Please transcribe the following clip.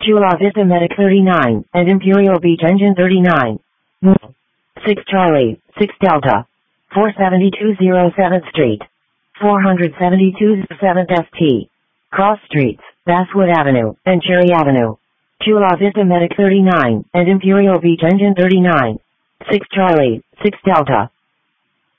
Chula Vista Medic 39, and Imperial Beach Engine 39. 6 Charlie, 6 Delta. 47207th Street. 472 7th St. Cross Streets, Basswood Avenue, and Cherry Avenue. Chula Vista Medic 39, and Imperial Beach Engine 39. 6 Charlie, 6 Delta.